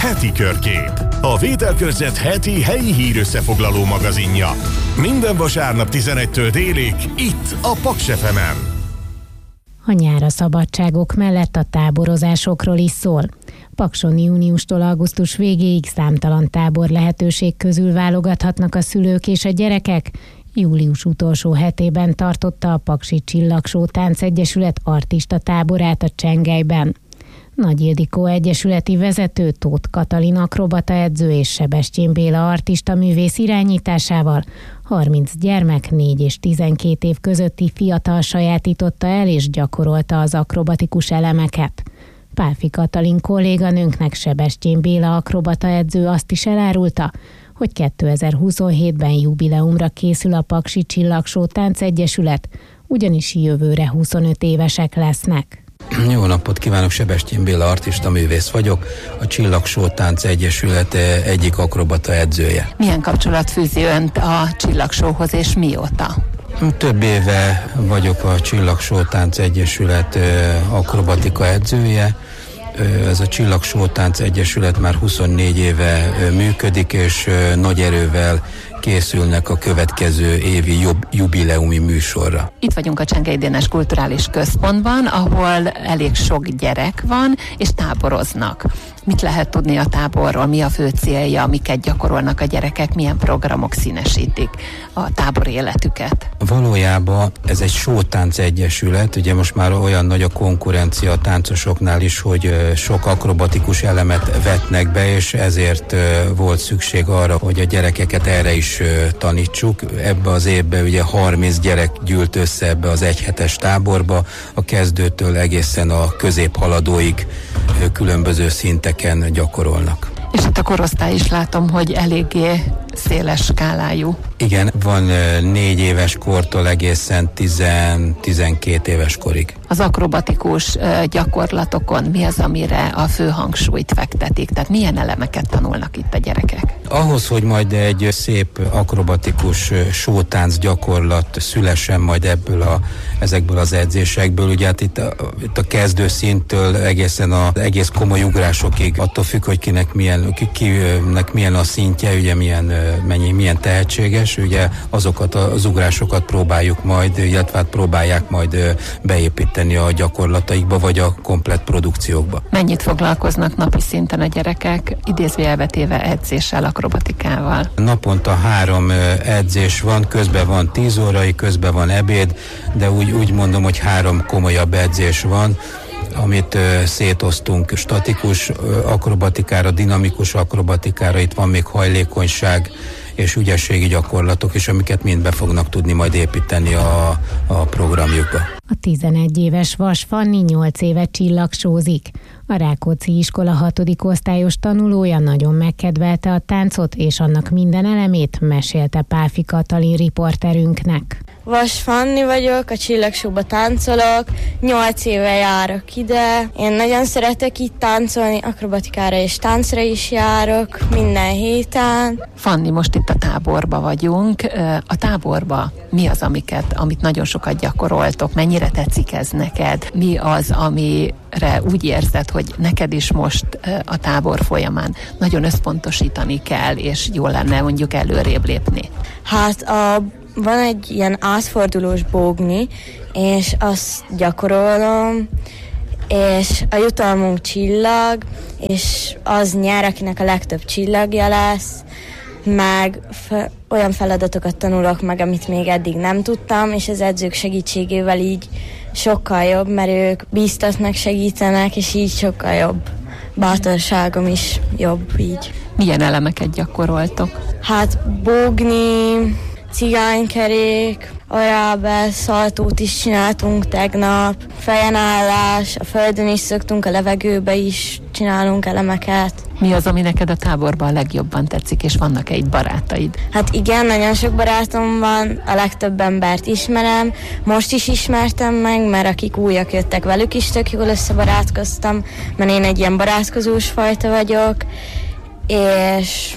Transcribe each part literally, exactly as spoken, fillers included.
Heti körkép. A Vételkörzet heti helyi hírösszefoglaló magazinja. Minden vasárnap tizenegytől délig, itt a Paks ef emen. A nyár a szabadságok mellett a táborozásokról is szól. Pakson júniustól augusztus végéig számtalan tábor lehetőség közül válogathatnak a szülők és a gyerekek. Július utolsó hetében tartotta a Paksi Csillagsó Táncegyesület artista táborát a Csengelyben. Nagy Ildikó egyesületi vezető, Tóth Katalin akrobata edző és Sebestyén Béla artista művész irányításával harminc gyermek négy és tizenkét év közötti fiatal sajátította el és gyakorolta az akrobatikus elemeket. Pálfi Katalin kolléganőnknek Sebestyén Béla akrobata edző azt is elárulta, hogy kétezer-huszonhétben jubileumra készül a Paksi Csillagsó Táncegyesület, ugyanis jövőre huszonöt évesek lesznek. Jó napot kívánok, Sebestyén Béla artista művész vagyok, a Csillagsó Táncegyesület egyik akrobata edzője. Milyen kapcsolat fűzi önt a Csillagsóhoz és mióta? Több éve vagyok a Csillagsó Táncegyesület akrobatika edzője. Ez a Csillagsó Táncegyesület már huszonnégy éve működik, és nagy erővel készülnek a következő évi jubileumi műsorra. Itt vagyunk a Csengely Dénes Kulturális Központban, ahol elég sok gyerek van, és táboroznak. Mit lehet tudni a táborról, mi a fő célja, miket gyakorolnak a gyerekek, milyen programok színesítik a tábor életüket? Valójában ez egy sótánc egyesület, ugye most már olyan nagy a konkurencia a táncosoknál is, hogy sok akrobatikus elemet vetnek be, és ezért volt szükség arra, hogy a gyerekeket erre is tanítsuk. Ebbe az évben ugye harminc gyerek gyűlt össze ebbe az egyhetes táborba, a kezdőtől egészen a középhaladóig különböző szinteken gyakorolnak. És itt a korosztály is látom, hogy eléggé széles skálájú. Igen, van négy éves kortól egészen tíz-tizenkét éves korig. Az akrobatikus gyakorlatokon mi az, amire a fő hangsúlyt fektetik? Tehát milyen elemeket tanulnak itt a gyerekek? Ahhoz, hogy majd egy szép akrobatikus sótánc gyakorlat szülessen majd ebből a, ezekből az edzésekből, ugye hát itt a, itt a kezdőszinttől egészen az egész komoly ugrásokig, attól függ, hogy kinek milyen, ki, kinek milyen a szintje, ugye milyen, mennyi, milyen tehetséges, ugye azokat az ugrásokat próbáljuk majd, illetve hát próbálják majd beépíteni a gyakorlataikba, vagy a komplett produkciókba. Mennyit foglalkoznak napi szinten a gyerekek, idézőjelbe téve edzéssel, akrobatikával? Naponta három edzés van, közben van tíz órai, közben van ebéd, de úgy, úgy mondom, hogy három komolyabb edzés van, amit uh, szétoztunk statikus uh, akrobatikára, dinamikus akrobatikára, itt van még hajlékonyság és ügyességi gyakorlatok is, amiket mind be fognak tudni majd építeni a, a programjukba. A tizenegy éves Vas Fanni nyolc éve csillagsózik. A Rákóczi iskola hatodik osztályos tanulója nagyon megkedvelte a táncot, és annak minden elemét, mesélte Pálfi Katalin riporterünknek. Vas Fanni vagyok, a Csillagsóba táncolok, nyolc éve járok ide. Én nagyon szeretek itt táncolni, akrobatikára és táncra is járok minden héten. Fanni, most itt a táborba vagyunk. A táborba mi az, amiket, amit nagyon sokat gyakoroltok? Mennyire tetszik ez neked? Mi az, amire úgy érzed, hogy neked is most a tábor folyamán nagyon összpontosítani kell, és jó lenne mondjuk előrébb lépni? Hát a van egy ilyen átfordulós bógni, és azt gyakorolom, és a jutalmunk csillag, és az nyer, akinek a legtöbb csillagja lesz, meg fe, olyan feladatokat tanulok meg, amit még eddig nem tudtam, és az edzők segítségével így sokkal jobb, mert ők bíztatnak, segítenek, és így sokkal jobb. Bátorságom is jobb így. Milyen elemeket gyakoroltok? Hát bógni, cigánykerék, ajábel, szaltót is csináltunk tegnap, fejenállás, a földön is szoktunk, a levegőbe is csinálunk elemeket. Mi az, ami neked a táborban a legjobban tetszik, és vannak-e itt barátaid? Hát igen, nagyon sok barátom van, a legtöbb embert ismerem, most is ismertem meg, mert akik újak jöttek, velük is tök jól összebarátkoztam, mert én egy ilyen barátkozós fajta vagyok, és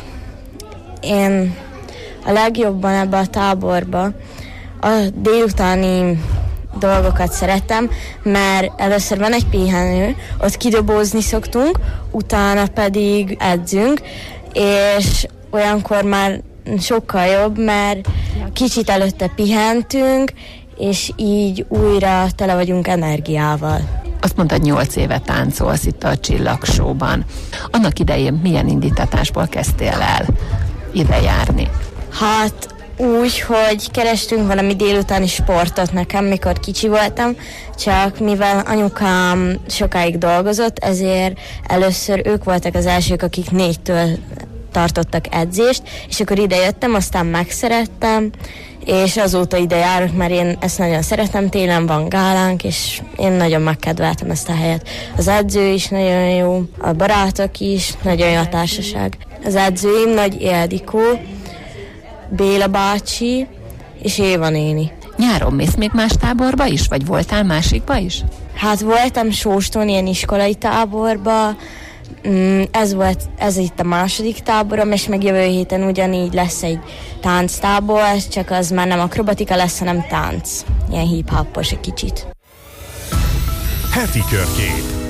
én a legjobban ebbe a táborba a délutáni dolgokat szeretem, mert először van egy pihenő, ott kidobózni szoktunk, utána pedig edzünk, és olyankor már sokkal jobb, mert kicsit előtte pihentünk, és így újra tele vagyunk energiával. Azt mondtad, nyolc éve táncolsz itt a Csillagshow-ban. Annak idején milyen indítatásból kezdtél el ide járni? Hát úgy, hogy kerestünk valami délutáni sportot nekem, mikor kicsi voltam, csak mivel anyukám sokáig dolgozott, ezért először ők voltak az elsők, akik négytől tartottak edzést, és akkor ide jöttem, aztán megszerettem, és azóta ide járok, mert én ezt nagyon szeretem, télen van gálánk, és én nagyon megkedveltem ezt a helyet. Az edző is nagyon jó, a barátok is, nagyon jó a társaság. Az edzőim Nagy Ildikó, Béla bácsi és Éva néni. Nyáron mész még más táborba is, vagy voltál másikba is? Hát voltam Sóston ilyen iskolai táborba, ez volt, ez itt a második táborom, és meg jövő héten ugyanígy lesz egy tánctábor, csak az már nem akrobatika lesz, hanem tánc. Ilyen hip-hopos egy kicsit. Heti körkép.